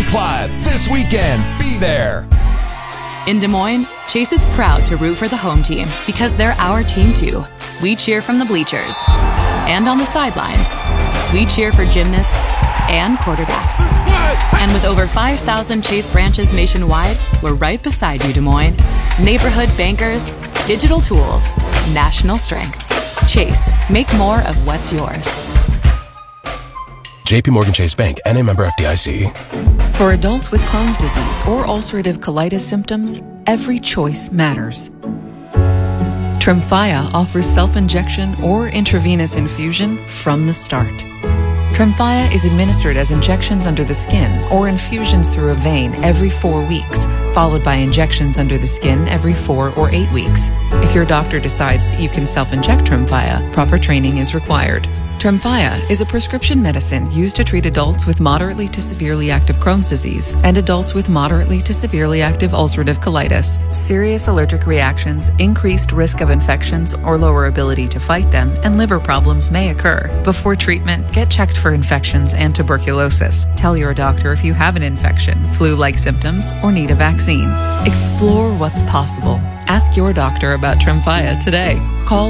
Clive this weekend. Be there. In Des Moines, Chase is proud to root for the home team because they're our team too. We cheer from the bleachers and on the sidelines. We cheer for gymnasts and quarterbacks. And with over 5,000 Chase branches nationwide, we're right beside you, Des Moines. Neighborhood bankers, digital tools, national strength. Chase, make more of what's yours. JP Morgan Chase Bank, N.A. member FDIC. For adults with Crohn's disease or ulcerative colitis symptoms, every choice matters. Tremfya offers self-injection or intravenous infusion from the start. Tremfya is administered as injections under the skin or infusions through a vein every 4 weeks, followed by injections under the skin every 4 or 8 weeks. If your doctor decides that you can self-inject Tremfya, proper training is required. Tremfya is a prescription medicine used to treat adults with moderately to severely active Crohn's disease and adults with moderately to severely active ulcerative colitis. Serious allergic reactions, increased risk of infections or lower ability to fight them, and liver problems may occur. Before treatment, get checked for infections and tuberculosis. Tell your doctor if you have an infection, flu-like symptoms, or need a vaccine. Explore what's possible. Ask your doctor about Tremfya today. Call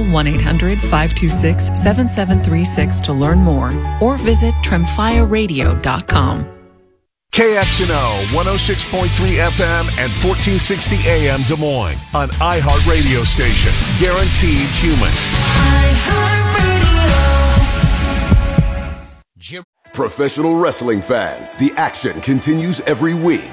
1-800-526-7736 to learn more or visit tremfyaradio.com. KXNO 106.3 FM and 1460 AM Des Moines, an iHeart radio station. Guaranteed human. Professional wrestling fans, the action continues every week.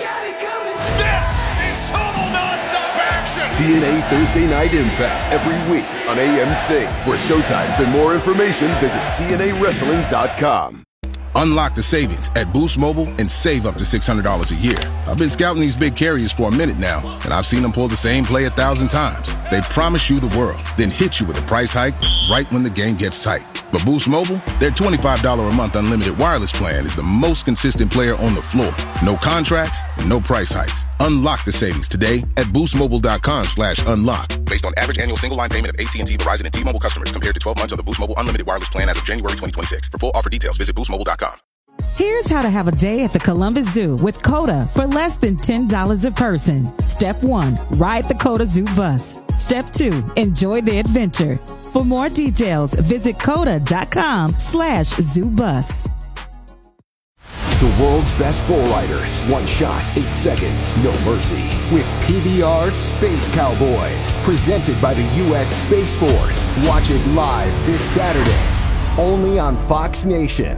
TNA Thursday Night Impact every week on AMC. For showtimes and more information, visit TNAWrestling.com. Unlock the savings at Boost Mobile and save up to $600 a year. I've been scouting these big carriers for a minute now, and I've seen them pull the same play 1,000 times. They promise you the world, then hit you with a price hike right when the game gets tight. But Boost Mobile, their $25 a month unlimited wireless plan is the most consistent player on the floor. No contracts, no price hikes. Unlock the savings today at boostmobile.com/unlock. Based on average annual single line payment of AT&T, Verizon, and T-Mobile customers compared to 12 months of the Boost Mobile unlimited wireless plan as of January 2026. For full offer details, visit boostmobile.com. Here's how to have a day at the Columbus Zoo with COTA for less than $10 a person. Step 1, ride the COTA Zoo bus. Step 2, enjoy the adventure. For more details, visit COTA.com/ZooBus. The world's best bull riders. One shot, 8 seconds, no mercy. With PBR Space Cowboys. Presented by the U.S. Space Force. Watch it live this Saturday. Only on Fox Nation.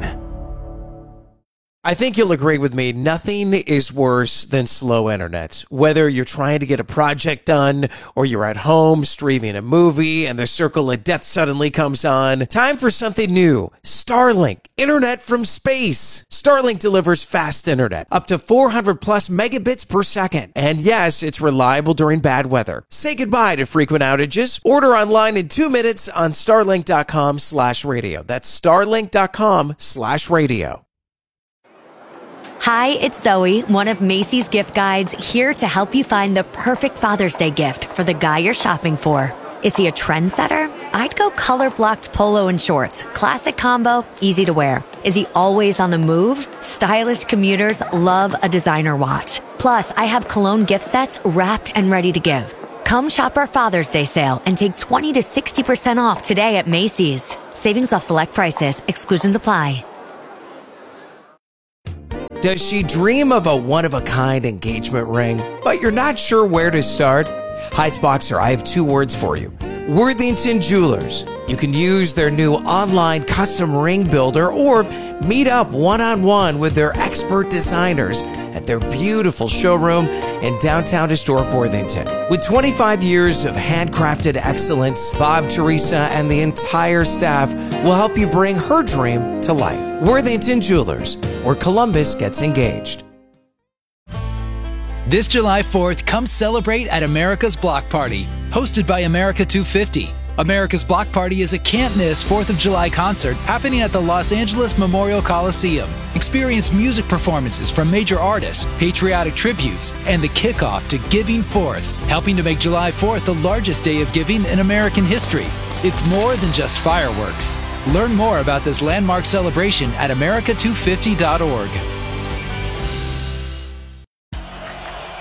I think you'll agree with me, nothing is worse than slow internet. Whether you're trying to get a project done or you're at home streaming a movie and the circle of death suddenly comes on, time for something new. Starlink, internet from space. Starlink delivers fast internet, up to 400 plus megabits per second. And yes, it's reliable during bad weather. Say goodbye to frequent outages. Order online in 2 minutes on starlink.com/radio. That's starlink.com/radio. Hi, it's Zoe, one of Macy's gift guides, here to help you find the perfect Father's Day gift for the guy you're shopping for. Is he a trendsetter? I'd go color-blocked polo and shorts. Classic combo, easy to wear. Is he always on the move? Stylish commuters love a designer watch. Plus, I have cologne gift sets wrapped and ready to give. Come shop our Father's Day sale and take 20 to 60% off today at Macy's. Savings off select prices. Exclusions apply. Does she dream of a one-of-a-kind engagement ring, but you're not sure where to start? Heights Boxer, I have 2 words for you. Worthington Jewelers. You can use their new online custom ring builder or meet up one-on-one with their expert designers at their beautiful showroom in downtown historic Worthington. With 25 years of handcrafted excellence, Bob, Teresa, and the entire staff will help you bring her dream to life. Worthington Jewelers, where Columbus gets engaged. This July 4th, come celebrate at America's Block Party, hosted by America 250. America's Block Party is a can't-miss 4th of July concert happening at the Los Angeles Memorial Coliseum. Experience music performances from major artists, patriotic tributes, and the kickoff to Giving Forth, helping to make July 4th the largest day of giving in American history. It's more than just fireworks. Learn more about this landmark celebration at america250.org.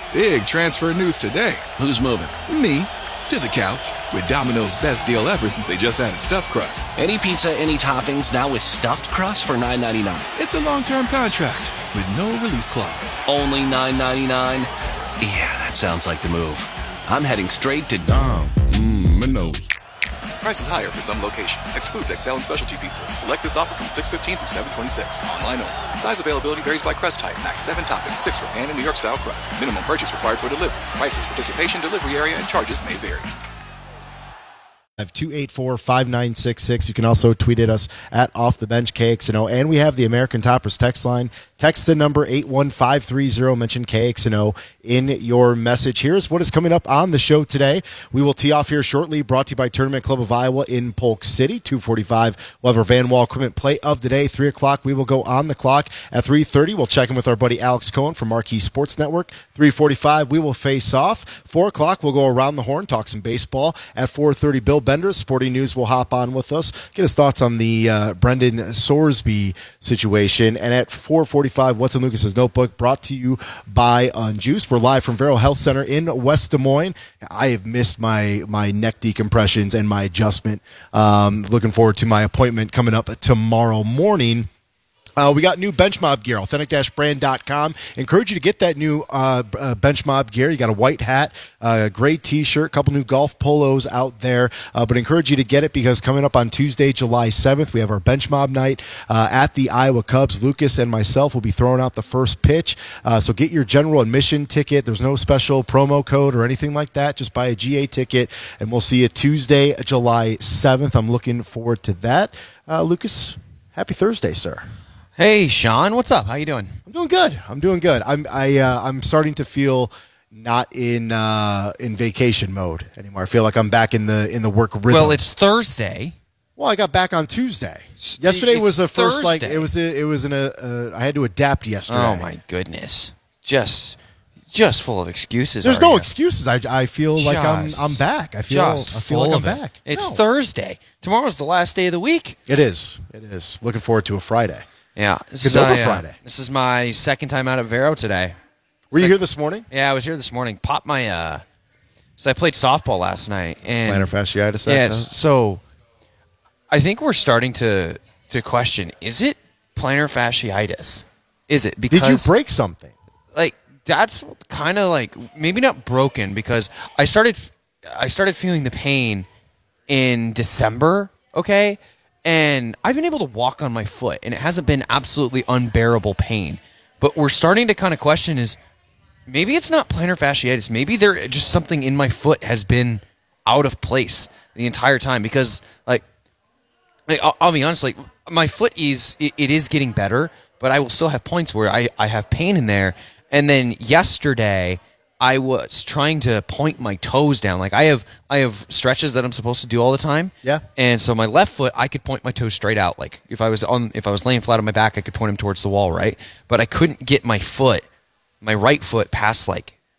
Big transfer news today. Who's moving? Me. To the couch. With Domino's best deal ever since they just added stuffed crust. Any pizza, any toppings, now with stuffed crust for $9.99. It's a long-term contract with no release clause. Only $9.99? Yeah, that sounds like the move. I'm heading straight to Domino's. Prices higher for some locations. Excludes XL and specialty pizzas. Select this offer from 6/15 through 7/26. Online only. Size availability varies by crust type. Max 7 toppings, 6 for pan and New York style crust. Minimum purchase required for delivery. Prices, participation, delivery area, and charges may vary. 284-5966. You can also tweet at us at Off the Bench KXNO. And we have the American Toppers text line. Text the number 81530. Mention KXNO in your message. Here's what is coming up on the show today. We will tee off here shortly, brought to you by Tournament Club of Iowa in Polk City. 2:45, we'll have our Van Wall Equipment play of the day. 3 o'clock, we will go on the clock. At 3:30, we'll check in with our buddy Alex Cohen from Marquee Sports Network. 3:45, we will face off. 4 o'clock, we'll go around the horn, talk some baseball. At 4:30, Bill Bender, Sporting News, will hop on with us, get his thoughts on the Brendan Sorsby situation. And at 4:45, What's in Lucas's Notebook, brought to you by Unjuiced. We're live from Vero Health Center in West Des Moines. I have missed my neck decompressions and my adjustment. Looking forward to my appointment coming up tomorrow morning. We got new Bench Mob gear, authentic-brand.com. Encourage you to get that new Bench Mob gear. You got a white hat, a gray T-shirt, a couple new golf polos out there. But encourage you to get it because coming up on Tuesday, July 7th, we have our Bench Mob night at the Iowa Cubs. Lucas and myself will be throwing out the first pitch. So get your general admission ticket. There's no special promo code or anything like that. Just buy a GA ticket, and we'll see you Tuesday, July 7th. I'm looking forward to that. Lucas, happy Thursday, sir. Hey, Sean, what's up? How you doing? I'm doing good. I'm starting to feel not in vacation mode anymore. I feel like I'm back in the work rhythm. Well, it's Thursday. Well, I got back on Tuesday. Yesterday was the first Thursday. I had to adapt yesterday. Oh my goodness. Just full of excuses. There's no excuses. I feel like I'm back. I feel like I'm back. It's Thursday. Tomorrow's the last day of the week. It is. Looking forward to a Friday. Yeah. Friday. This is my second time out at Vero today. Were you here this morning? Yeah, I was here this morning. Popped my so I played softball last night, and plantar fasciitis. Yeah, so I think we're starting to question, is it plantar fasciitis? Is it because did you break something? Like that's kind of like maybe not broken because I started feeling the pain in December, okay? And I've been able to walk on my foot, and it hasn't been absolutely unbearable pain. But we're starting to kind of question is maybe it's not plantar fasciitis. Maybe there just something in my foot has been out of place the entire time because, like I'll be honest, like my foot is getting better, but I will still have points where I have pain in there. And then yesterday, I was trying to point my toes down. Like I have stretches that I'm supposed to do all the time. Yeah. And so my left foot, I could point my toes straight out. Like if I was laying flat on my back, I could point them towards the wall, right? But I couldn't get my right foot past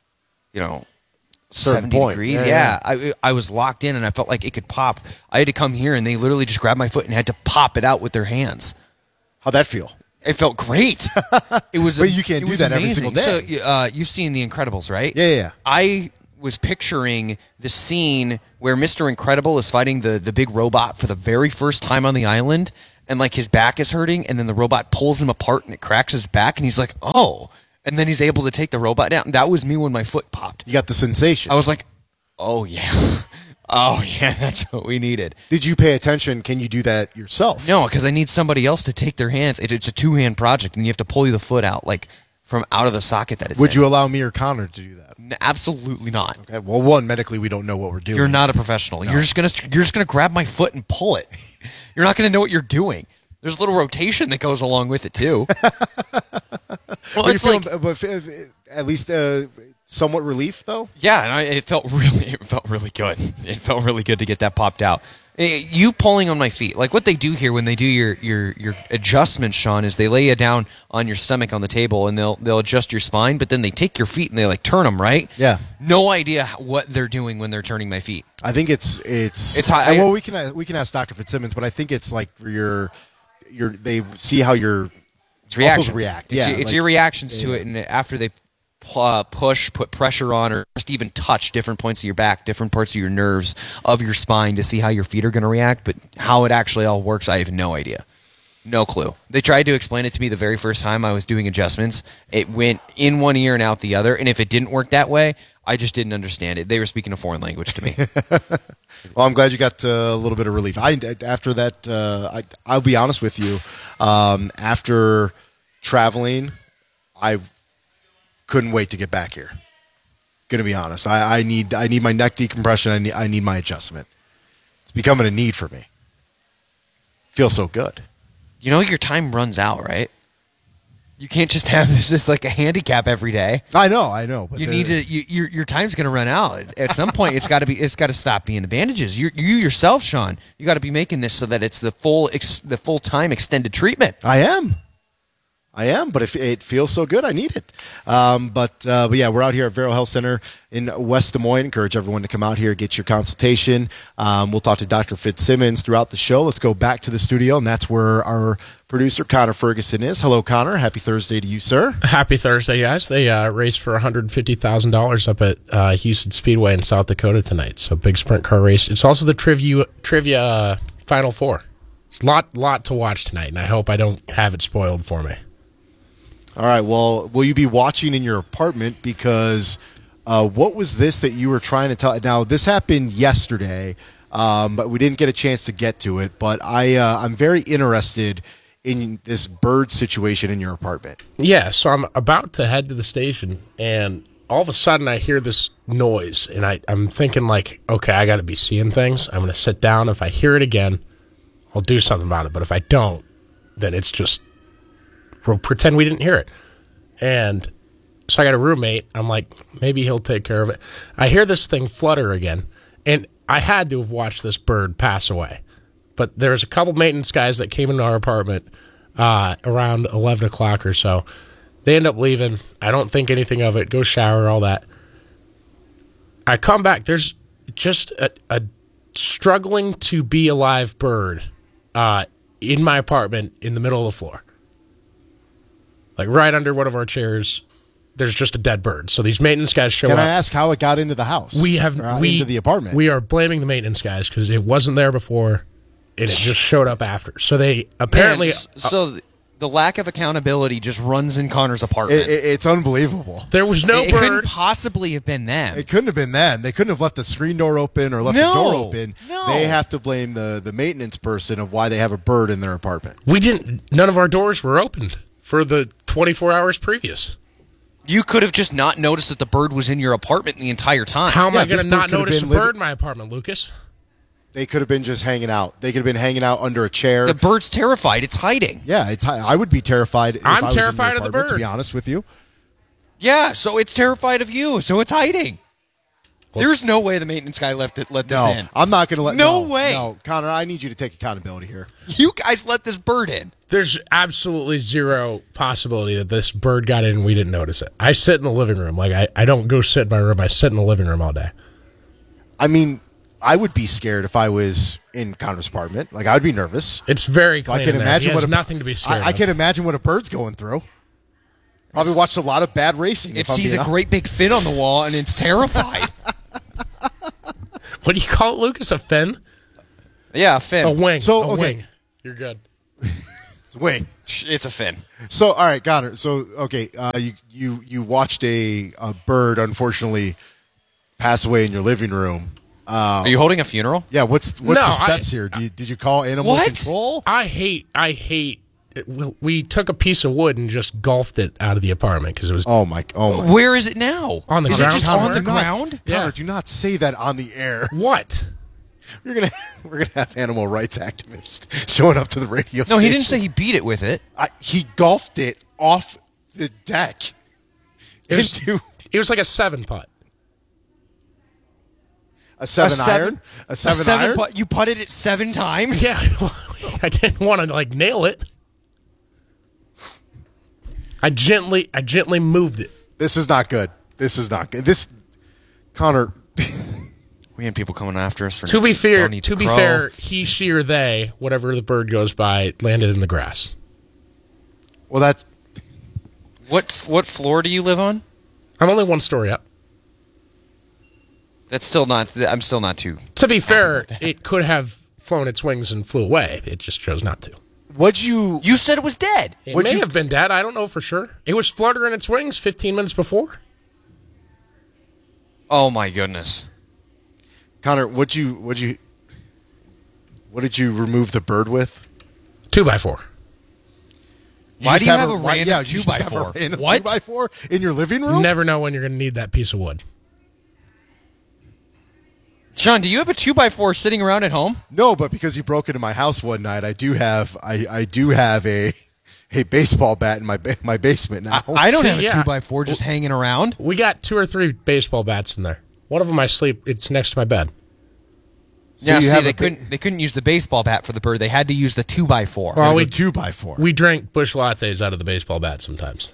70 degrees. Yeah. I was locked in and I felt like it could pop. I had to come here and they literally just grabbed my foot and had to pop it out with their hands. How'd that feel? It felt great. It was. But you can't do that amazing. every single day. So you've seen The Incredibles, right? Yeah. I was picturing the scene where Mr. Incredible is fighting the big robot for the very first time on the island, and like his back is hurting, and then the robot pulls him apart and it cracks his back, and he's like, oh, and then he's able to take the robot down. That was me when my foot popped. You got the sensation. I was like, oh yeah. Oh, yeah, that's what we needed. Did you pay attention? Can you do that yourself? No, because I need somebody else to take their hands. It's a two-hand project, and you have to pull the foot out, like, from out of the socket that it's Would in. you allow me or Connor to do that? Absolutely not. Okay. Well, one, medically, we don't know what we're doing. You're not a professional. No. You're just gonna grab my foot and pull it. You're not gonna know what you're doing. There's a little rotation that goes along with it, too. Well, it's like... at least... somewhat relief, though? Yeah, and it felt really good. It felt really good to get that popped out. You pulling on my feet, like what they do here when they do your adjustments, Sean, is they lay you down on your stomach on the table and they'll adjust your spine, but then they take your feet and they like turn them, right? Yeah. No idea what they're doing when they're turning my feet. I think it's high. Well, we can ask Dr. Fitzsimmons, but I think it's like for they see how your muscles react. It's your reactions to it, and after they put pressure on, or just even touch different points of your back, different parts of your nerves, of your spine to see how your feet are going to react. But how it actually all works, I have no idea. No clue. They tried to explain it to me the very first time I was doing adjustments. It went in one ear and out the other, and if it didn't work that way, I just didn't understand it. They were speaking a foreign language to me. Well, I'm glad you got a little bit of relief. After that, I'll be honest with you. After traveling, I couldn't wait to get back here. Gonna be honest. I need my neck decompression. I need my adjustment. It's becoming a need for me. Feels so good. You know your time runs out, right? You can't just have this as like a handicap every day. I know. But you need to. Your time's going to run out at some point. It's got to stop being the bandages. You yourself, Sean. You got to be making this so that it's the full time extended treatment. I am, but it feels so good. I need it. But yeah, we're out here at Vero Health Center in West Des Moines. Encourage everyone to come out here, get your consultation. We'll talk to Dr. Fitzsimmons throughout the show. Let's go back to the studio, and that's where our producer, Connor Ferguson, is. Hello, Connor. Happy Thursday to you, sir. Happy Thursday, guys. They raced for $150,000 up at Houston Speedway in South Dakota tonight. So big sprint car race. It's also the trivia Final Four. Lot to watch tonight, and I hope I don't have it spoiled for me. All right, well, will you be watching in your apartment? Because what was this that you were trying to tell? Now, this happened yesterday, but we didn't get a chance to get to it. But I'm very interested in this bird situation in your apartment. Yeah, so I'm about to head to the station, and all of a sudden I hear this noise, and I'm thinking like, okay, I got to be seeing things. I'm going to sit down. If I hear it again, I'll do something about it. But if I don't, then it's just... we'll pretend we didn't hear it. And so I got a roommate. I'm like, maybe he'll take care of it. I hear this thing flutter again, and I had to have watched this bird pass away. But there's a couple maintenance guys that came into our apartment around 11 o'clock or so. They end up leaving. I don't think anything of it. Go shower, all that. I come back. There's just a struggling to be alive bird in my apartment in the middle of the floor. Like right under one of our chairs, there's just a dead bird. So these maintenance guys show up. Can I ask how it got into the house? Into the apartment. We are blaming the maintenance guys because it wasn't there before, and it just showed up after. So they apparently... so the lack of accountability just runs in Connor's apartment. It's unbelievable. There was no bird. It couldn't possibly have been them. It couldn't have been them. They couldn't have left the screen door open or left the door open. No. They have to blame the maintenance person of why they have a bird in their apartment. None of our doors were opened for the 24 hours previous. You could have just not noticed that the bird was in your apartment the entire time. How am I going to not notice a bird in my apartment, Lucas? They could have been just hanging out. They could have been hanging out under a chair. The bird's terrified. It's hiding. Yeah, I would be terrified if I was terrified in of the bird, bird, to be honest with you. Yeah, so it's terrified of you, so it's hiding. There's no way the maintenance guy let this in. I'm not going to let... No way. No, Connor, I need you to take accountability here. You guys let this bird in. There's absolutely zero possibility that this bird got in and we didn't notice it. I sit in the living room. Like, I don't go sit in my room. I sit in the living room all day. I mean, I would be scared if I was in Connor's apartment. Like, I would be nervous. It's very clean. I can imagine what nothing to be scared of. I can imagine what a bird's going through. Probably watched a lot of bad racing. It sees a great big fin on the wall and it's terrified. What do you call it, Lucas? A fin? Yeah, a fin. A wing. So, a okay. wing. You're good. It's a wing. It's a fin. So, all right, Connor. So, okay, you watched a bird, unfortunately, pass away in your living room. Are you holding a funeral? Yeah. What's the steps here? Did you call animal control? I hate. We took a piece of wood and just golfed it out of the apartment because it was. Oh my! Where is it now? On the ground. ground. Is it just on the ground? Connor, do not say that on the air. What? We're gonna have animal rights activists showing up to the radio station. No, he didn't say he beat it with it. He golfed it off the deck. It was like a 7-putt. A 7 iron? A 7 iron? Putt? You putted it 7 times? Yeah, I didn't want to nail it. I gently moved it. This is not good. Connor. We had people coming after us for To be fair, he, she, or they, whatever the bird goes by, landed in the grass. Well, that's what floor do you live on? I'm only one story up. I'm still not too. To be fair, it could have flown its wings and flew away. It just chose not to. You said it was dead. It may have been dead. I don't know for sure. It was fluttering its wings 15 minutes before. Oh my goodness, Connor, what did you remove the bird with? 2x4. Why do you have a random 2x4? What? 2x4 in your living room? Never know when you're going to need that piece of wood. Sean, do you have a 2x4 sitting around at home? No, but because you broke into my house one night, I do have a baseball bat in my basement now. I don't have a 2x4 just hanging around. We got 2 or 3 baseball bats in there. One of them I sleep. It's next to my bed. So they couldn't use the baseball bat for the bird. They had to use the 2x4. Well, we 2x4. We drank Busch Lattes out of the baseball bat sometimes.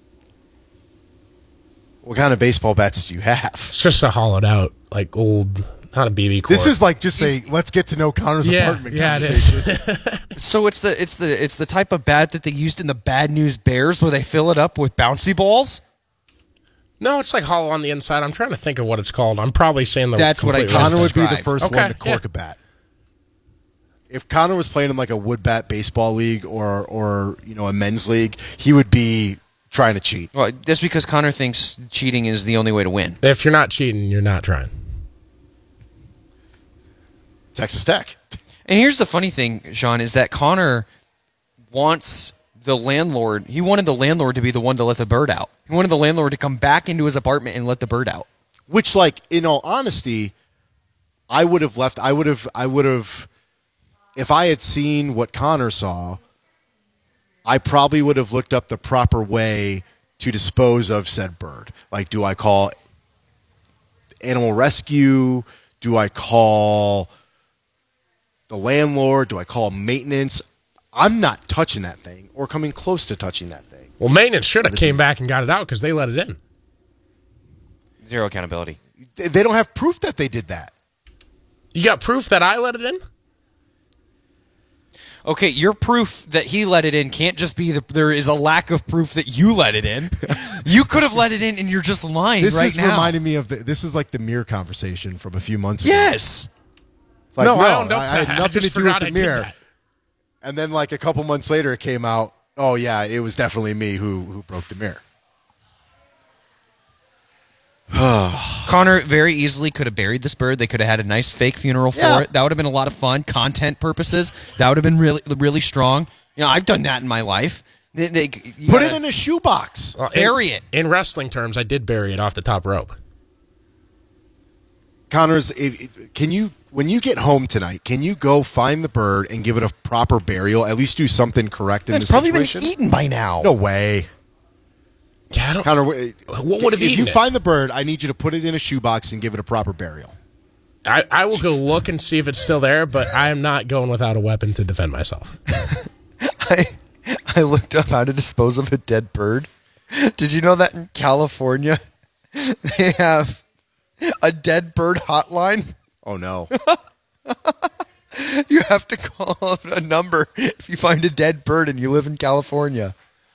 What kind of baseball bats do you have? It's just a hollowed out, like old, not a BB core. This is like just let's get to know Connor's apartment conversation. It is. So it's the type of bat that they used in the Bad News Bears, where they fill it up with bouncy balls. No, it's like hollow on the inside. I'm trying to think of what it's called. I'm probably saying That's what I just Connor would be the described. first one to cork a bat. If Connor was playing in like a wood bat baseball league or a men's league, he would be trying to cheat. Well, that's because Connor thinks cheating is the only way to win. If you're not cheating, you're not trying. Texas Tech. And here's the funny thing, Sean, is that Connor wants the landlord. He wanted the landlord to be the one to let the bird out. He wanted the landlord to come back into his apartment and let the bird out. Which, like, in all honesty, I would have left. I would have, if I had seen what Connor saw, I probably would have looked up the proper way to dispose of said bird. Like, do I call animal rescue? Do I call the landlord? Do I call maintenance? I'm not touching that thing or coming close to touching that thing. Well, maintenance should have came back and got it out because they let it in. Zero accountability. They don't have proof that they did that. You got proof that I let it in? Okay, your proof that he let it in can't just be there is a lack of proof that you let it in. You could have let it in and you're just lying this right now. This is reminding me of this is like the mirror conversation from a few months ago. Yes. It's like, no, I owned up to I had that. nothing to do with the mirror. That. And then like a couple months later it came out, oh yeah, it was definitely me who broke the mirror. Connor very easily could have buried this bird. They could have had a nice fake funeral for it. That would have been a lot of fun. Content purposes, that would have been really, really strong. You know, I've done that in my life. Put it in a shoebox. Bury it. In wrestling terms, I did bury it off the top rope. Connors, when you get home tonight, can you go find the bird and give it a proper burial? At least do something correct in this situation? It's probably been eaten by now. No way. Yeah, I don't, Connor, what would have eaten If you it? find the bird, I need you to put it in a shoebox and give it a proper burial. I will go look and see if it's still there, but I am not going without a weapon to defend myself. I looked up how to dispose of a dead bird. Did you know that in California they have a dead bird hotline? Oh, no. You have to call a number if you find a dead bird and you live in California.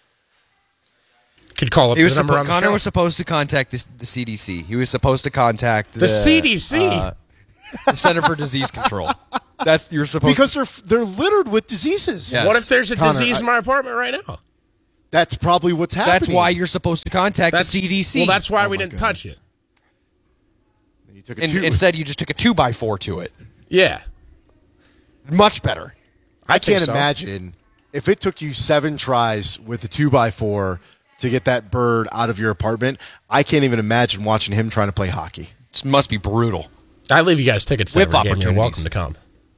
Could call up the number on the Connor show. was supposed to contact the CDC. He was supposed to contact the CDC, the Center for Disease Control. That's you're supposed because they're littered with diseases. Yes. What if there's a disease in my apartment right now? That's probably what's happening. That's why you're supposed to contact the CDC. Well, that's why we didn't touch it. You took instead, you just took a 2x4 to it. Yeah, much better. I can't imagine if it took you 7 tries with a 2x4 to get that bird out of your apartment. I can't even imagine watching him trying to play hockey. This must be brutal. I leave you guys tickets to every game. You're welcome to come.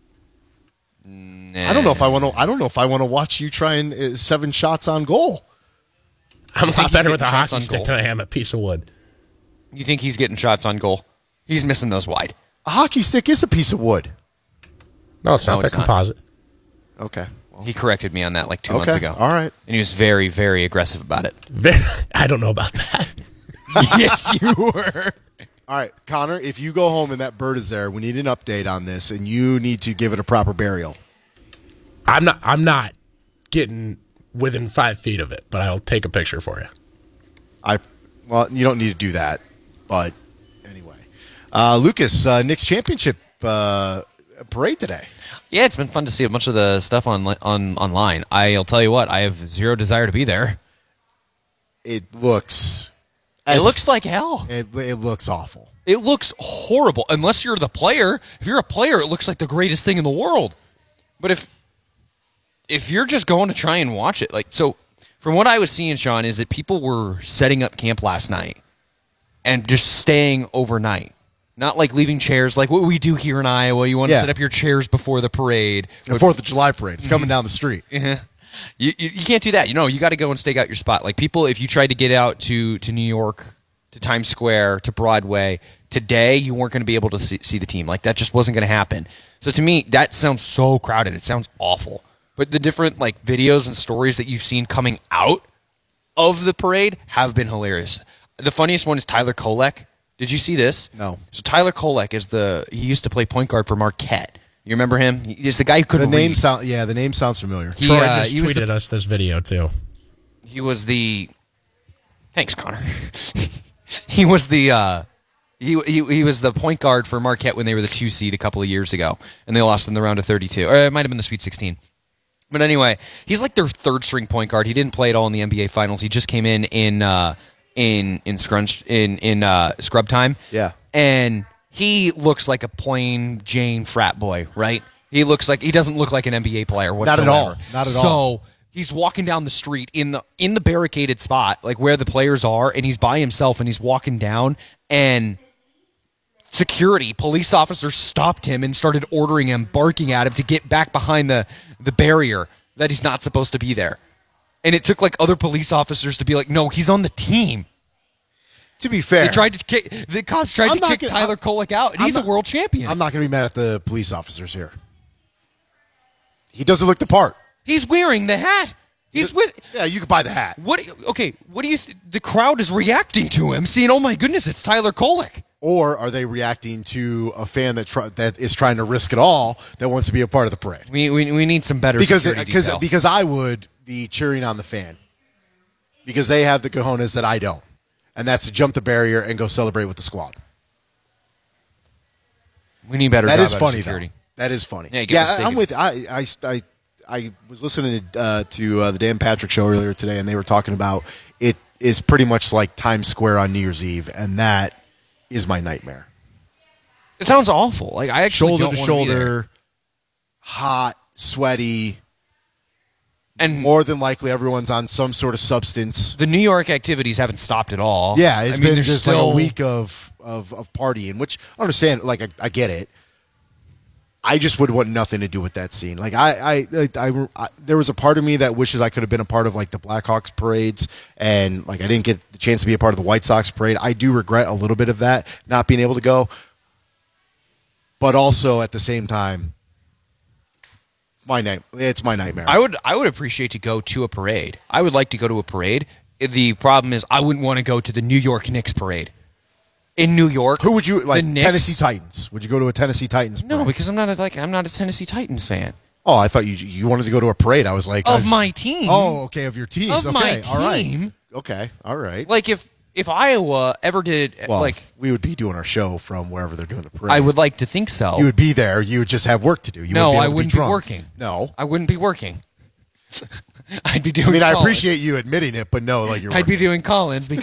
I don't know if I want to. I don't know if I want to watch you trying 7 shots on goal. I'm a lot better with a hockey stick than I am a piece of wood. You think he's getting shots on goal? He's missing those wide. A hockey stick is a piece of wood. No, it's not. They're composite. Okay. Well, he corrected me on that like 2 months ago. All right. And he was very, very aggressive about it. I don't know about that. Yes, you were. All right, Connor, if you go home and that bird is there, we need an update on this, and you need to give it a proper burial. I'm not getting within 5 feet of it, but I'll take a picture for you. Well, you don't need to do that, but anyway. Lucas, Knicks championship parade today. Yeah, it's been fun to see a bunch of the stuff online. I'll tell you what, I have zero desire to be there. It looks like hell. It looks awful. It looks horrible. Unless you're the player. If you're a player, it looks like the greatest thing in the world. But if you're just going to try and watch it, so from what I was seeing, Sean, is that people were setting up camp last night and just staying overnight. Not like leaving chairs like what we do here in Iowa. You want to set up your chairs before the parade. The 4th of July parade. It's coming down the street. You can't do that. You got to go and stake out your spot. Like people, if you tried to get out to New York, to Times Square, to Broadway, today you weren't going to be able to see the team. Like that just wasn't going to happen. So to me, that sounds so crowded. It sounds awful. But the different videos and stories that you've seen coming out of the parade have been hilarious. The funniest one is Tyler Kolek. Did you see this? No. So Tyler Kolek he used to play point guard for Marquette. You remember him? He's the guy who couldn't read. The name sounds familiar. Troy just tweeted us this video too. He was the. Thanks, Connor. He was the. He was the point guard for Marquette when they were the 2 seed a couple of years ago, and they lost in the round of 32, or it might have been the Sweet 16. But anyway, he's like their third string point guard. He didn't play at all in the NBA Finals. He just came in scrub time. Yeah. And he looks like a plain Jane frat boy, right? He doesn't look like an NBA player whatsoever. Not at all. So he's walking down the street in the barricaded spot, like where the players are, and he's by himself and he's walking down, and police officers stopped him and started ordering him, barking at him to get back behind the barrier that he's not supposed to be there. And it took other police officers to be like, no, he's on the team. To be fair, the cops tried to kick Tyler Kolek out, and he's a world champion. I'm not going to be mad at the police officers here. He doesn't look the part. He's wearing the hat. Yeah, you could buy the hat. What do you the crowd is reacting to him, seeing, oh my goodness, it's Tyler Kolek. Or are they reacting to a fan that is trying to risk it all, that wants to be a part of the parade? We need some better security detail. Because I would be cheering on the fan. Because they have the cojones that I don't. And that's to jump the barrier and go celebrate with the squad. We need better. That is funny, security. Though. That is funny. Yeah, I'm with. I was listening to the Dan Patrick show earlier today, and they were talking about it is pretty much like Times Square on New Year's Eve, and that is my nightmare. It sounds awful. I actually shoulder to shoulder, hot, sweaty. And more than likely, everyone's on some sort of substance. The New York activities haven't stopped at all. Yeah, it's been just like a week of partying, which I understand. I get it. I just would want nothing to do with that scene. There was a part of me that wishes I could have been a part of the Blackhawks parades, and I didn't get the chance to be a part of the White Sox parade. I do regret a little bit of that, not being able to go. But also at the same time, it's my nightmare. I would appreciate to go to a parade. I would like to go to a parade. The problem is I wouldn't want to go to the New York Knicks parade. In New York, who would you like? The Tennessee Titans. Would you go to a Tennessee Titans parade? No, because I'm not a Tennessee Titans fan. Oh, I thought you wanted to go to a parade. I was like, my team. Oh, okay, of your teams. Of my team. All right. Okay, all right. If Iowa ever did, we would be doing our show from wherever they're doing the parade. I would like to think so. You would be there. You would just have work to do. I wouldn't be working. No, I wouldn't be working. I'd be doing. I appreciate you admitting it, but no, I'd be doing Collins because.